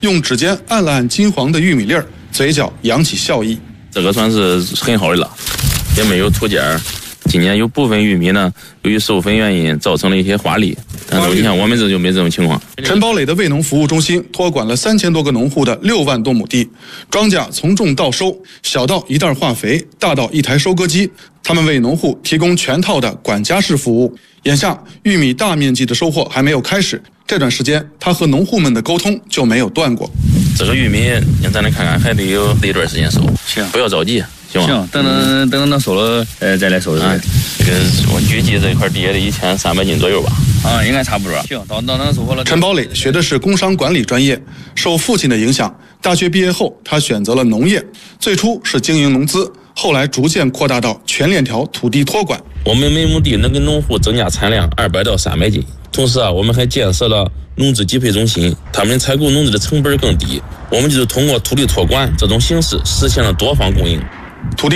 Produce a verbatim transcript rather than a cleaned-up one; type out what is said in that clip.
用指尖按了按金黄的玉米粒儿，嘴角扬起笑意。 这个算是很好的了，也没有土尖儿。今年有部分玉米呢，由于授粉原因造成了一些花粒，但是你看我们这就没这种情况。 陈堡垒的味农服务中心托管了三千多个农户的六万多亩地，庄稼从种到收，小到一袋化肥，大到一台收割机，他们为农户提供全套的管家式服务。眼下玉米大面积的收获还没有开始，这段时间他和农户们的沟通就没有断过。 这个玉米咱来看看，还得有一段时间收，行，不要着急。行, 行，等等等等能收了，呃，再来收拾。 啊，这个我预计这一块地也得一千三百斤左右吧。 啊，应该差不多。行，到到能收获了。 陈堡垒学的是工商管理专业，受父亲的影响，大学毕业后他选择了农业，最初是经营农资，后来逐渐扩大到全链条土地托管。 我们每亩地能给农户增加产量二百到三百斤。同时啊，我们还建设了农资集配中心，他们采购农资的成本更低。我们就是通过土地托管这种形式实现了多方供应。 土地